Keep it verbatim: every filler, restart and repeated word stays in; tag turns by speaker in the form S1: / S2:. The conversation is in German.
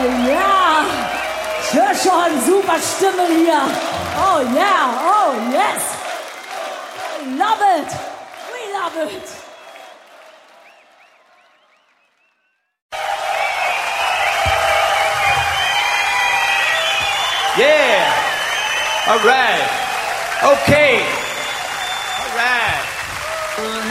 S1: ja. Ich höre schon, super Stimme hier. Oh yeah, oh yes. We love it. We love it.
S2: Yeah. All right. Okay. All right.